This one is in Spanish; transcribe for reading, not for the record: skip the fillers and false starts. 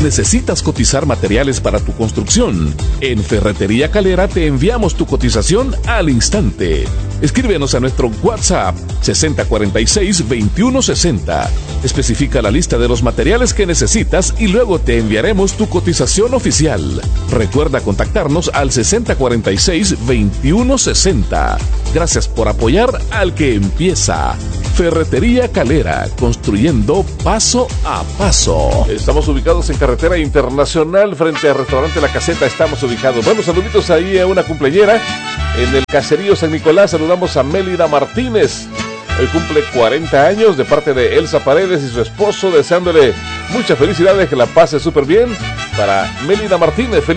¿Necesitas cotizar materiales para tu construcción? En Ferretería Calera te enviamos tu cotización al instante. Escríbenos a nuestro WhatsApp 6046-2160. Especifica la lista de los materiales que necesitas y luego te enviaremos tu cotización oficial. Recuerda contactarnos al 6046-2160. Gracias por apoyar al que empieza. Ferretería Calera, construyendo paso a paso. Estamos ubicados en Carretera Internacional, frente al restaurante La Caseta. Estamos ubicados. Bueno, saluditos ahí a una cumpleañera en el Caserío San Nicolás. Saludamos a Mélida Martínez. Hoy cumple 40 años, de parte de Elsa Paredes y su esposo, deseándole muchas felicidades, que la pase súper bien. Para Mélida Martínez, feliz